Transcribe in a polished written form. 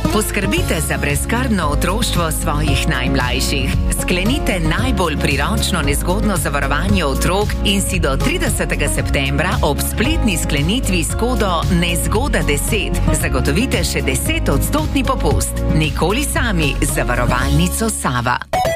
Poskrbite za brezskrbno otroštvo svojih najmlajših. Sklenite najbolj priročno nezgodno zavarovanje otrok in si do 30. septembra ob spletni sklenitvi s kodo NEZGODA10 zagotovite še 10% popust. Nikoli sami z zavarovalnico Sava.